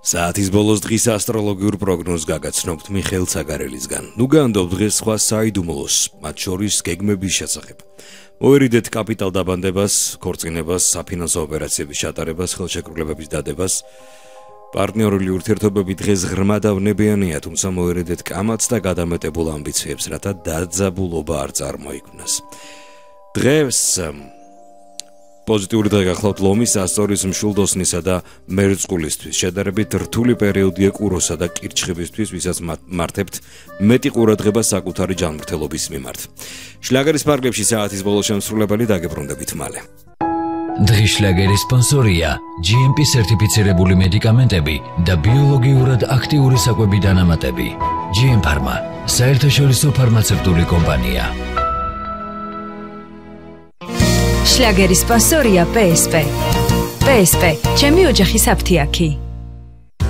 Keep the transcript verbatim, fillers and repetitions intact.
საათის ბოლოს დღის ასტროლოგიურ პროგნოზს გაგაცნობთ მიხეილ ცაგარელისგან. ნუ განდობ დღეს სხვა საიდუმლოს, მათ შორის გეგმების შესახებ. მოვერიდეთ კაპიტალ დაბანდებას, ქორწინებას, საფინანსო ოპერაციების ჩატარებას, ხელშეკრულებების დადებას. პარტნიორული ურთიერთობები დღეს ღრმა და ვნებიანია, თუმცა მოვერიდეთ კამათს და გადამეტებულ ამბიციებს, რათა დაძაბულობა არ წარმოიქმნას. დღეს პოზიტიური დღე გახლავთ ლომის, ასტორის, მშვილდოსნისა და მერწყულისთვის. შედარებით რთული პერიოდია კუროსა და კირჩხიბისთვის, ვისაც მართებთ მეტი ყურადღება საკუთარი ჯანმრთელობის მიმართ. შლაგერის პარკლებში საათის ბოლოს შემსრულებელი დაგებრუნდებით მალე. დღის შლაგერის სპონსორია ჯი ემ პი სერტიფიცირებული მედიკამენტები და ბიოლოგიურად აქტიური საკვები დანამატები. ჯი ემ ფარმა, საერთაშორისო ფარმაცევტული კომპანია. შლაგერის სპონსორია პე ეს პე. პე ეს პე, ჩემი ოჯახის აფთიაქი.